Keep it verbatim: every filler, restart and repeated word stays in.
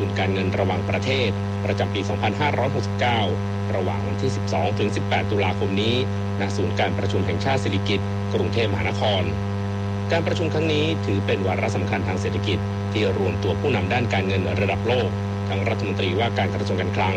ทุนการเงินระหว่างประเทศประจำปี สองพันห้าร้อยหกสิบเก้า ระหว่างวันที่ สิบสองถึงสิบแปด ตุลาคมนี้ณศูนย์การประชุมแห่งชาติสิริกิติ์กรุงเทพมหานครการประชุมครั้งนี้ถือเป็นวาระสำคัญทางเศรษฐกิจที่รวมตัวผู้นำด้านการเงินระดับโลกทั้งรัฐมนตรีว่าการกระทรวงการคลัง